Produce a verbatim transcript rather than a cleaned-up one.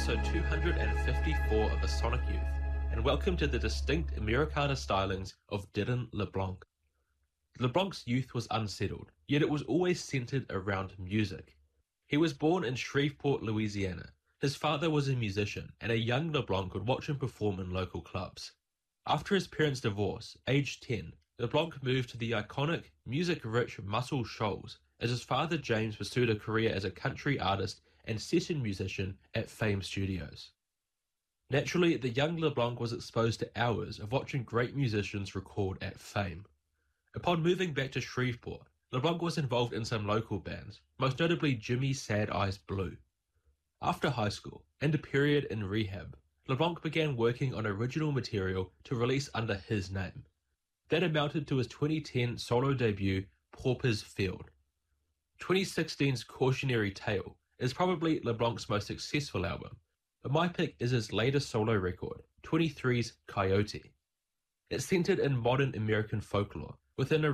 episode two hundred fifty-four of the Sonic Youth, and welcome to the distinct Americana stylings of Dylan LeBlanc. LeBlanc's youth was unsettled, yet it was always centered around music. He was born in Shreveport, Louisiana. His father was a musician, and a young LeBlanc would watch him perform in local clubs. After his parents' divorce, aged ten, LeBlanc moved to the iconic, music-rich Muscle Shoals as his father James pursued a career as a country artist and session musician at Fame Studios. Naturally, the young LeBlanc was exposed to hours of watching great musicians record at Fame. Upon moving back to Shreveport, LeBlanc was involved in some local bands, most notably Jimmy Sad Eyes Blue. After high school, and a period in rehab, LeBlanc began working on original material to release under his name. That amounted to his twenty ten solo debut, Pauper's Field. twenty sixteen's Cautionary Tale is probably LeBlanc's most successful album, but my pick is his latest solo record, twenty-three's Coyote. It's centered in modern American folklore, within a